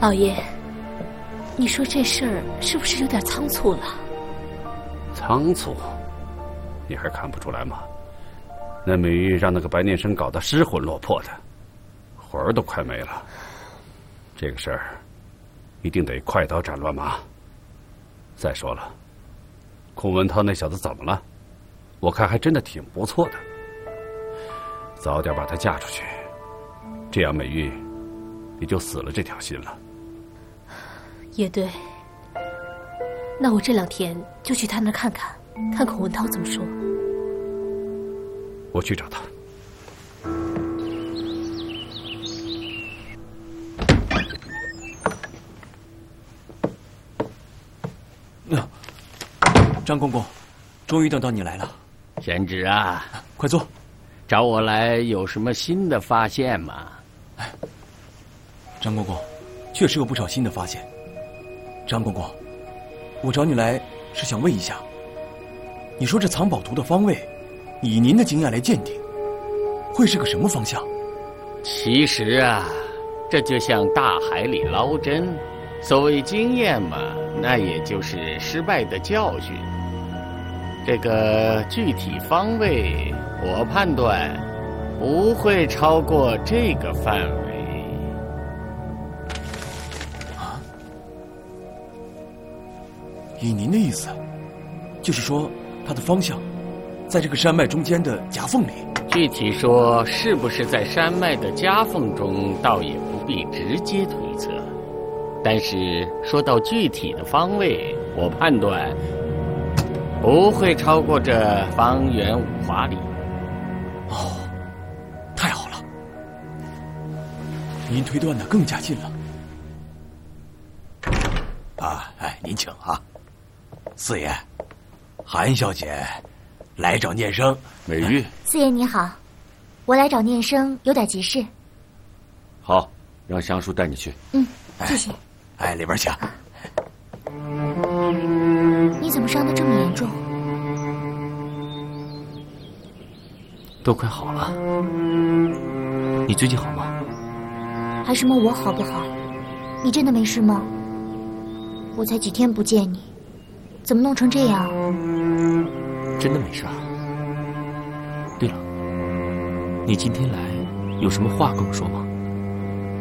老爷，你说这事儿是不是有点仓促了？ 仓促？你还看不出来吗？那美玉让那个白念生搞得失魂落魄的，魂儿都快没了。这个事儿一定得快刀斩乱麻。再说了，孔文涛那小子怎么了？我看还真的挺不错的。早点把她嫁出去，这样美玉也就死了这条心了。 也对，那我这2天就去他那儿看看，看孔文涛怎么说。 我去找他。 张公公，终于等到你来了。 贤侄啊， 快坐。 找我来有什么新的发现吗？ 张公公，确实有不少新的发现。张公公，我找你来是想问一下，你说这藏宝图的方位，以您的经验来鉴定，会是个什么方向？ 其实啊，这就像大海里捞针，所谓经验嘛，那也就是失败的教训。这个具体方位，我判断不会超过这个范围。 啊？以您的意思，就是说它的方向在这个山脉中间的夹缝里？ 具体说是不是在山脉的夹缝中，倒也不必直接推测。但是说到具体的方位，我判断不会超过这方圆5华里。 哦，太好了，您推断的更加近了。 您请啊。四爷，韩小姐来找念生。 美玉， 四爷你好，我来找念生有点急事。 好，让祥叔带你去。 谢谢。 里边请。 你怎么伤得这么严重？ 都快好了。你最近好吗？ 还什么我好不好？你真的没事吗？我才几天不见你，怎么弄成这样？ 真的没事啊。对了，你今天来有什么话跟我说吗？